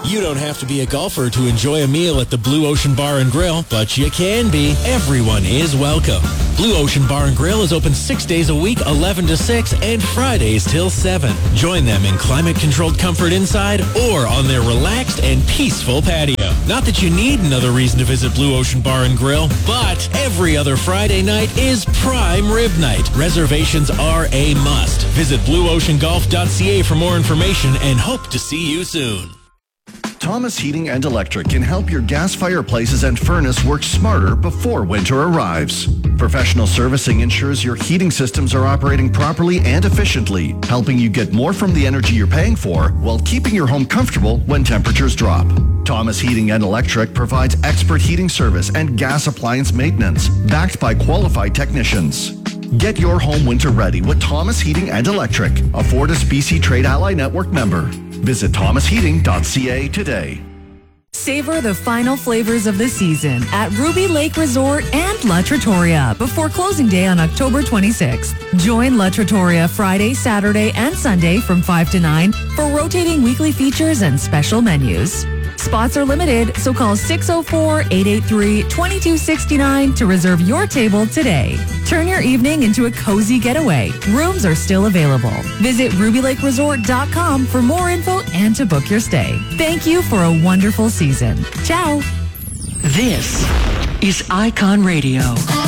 You don't have to be a golfer to enjoy a meal at the Blue Ocean Bar and Grill, but you can be. Everyone is welcome. Blue Ocean Bar and Grill is open 6 days a week, 11 to 6, and Fridays till 7. Join them in climate-controlled comfort inside or on their relaxed and peaceful patio. Not that you need another reason to visit Blue Ocean Bar and Grill, but every other Friday night is prime rib night. Reservations are a must. Visit blueoceangolf.ca for more information and hope to see you soon. Thomas Heating and Electric can help your gas fireplaces and furnace work smarter before winter arrives. Professional servicing ensures your heating systems are operating properly and efficiently, helping you get more from the energy you're paying for while keeping your home comfortable when temperatures drop. Thomas Heating and Electric provides expert heating service and gas appliance maintenance, backed by qualified technicians. Get your home winter ready with Thomas Heating and Electric, a Fortis BC Trade Ally Network member. Visit thomasheating.ca today. Savor the final flavors of the season at Ruby Lake Resort and La Trattoria before closing day on October 26th. Join La Trattoria Friday, Saturday, and Sunday from 5 to 9 for rotating weekly features and special menus. Spots are limited, so call 604-883-2269 to reserve your table today. Turn your evening into a cozy getaway. Rooms are still available. Visit RubyLakeResort.com for more info and to book your stay. Thank you for a wonderful season. Ciao. This is Icon Radio.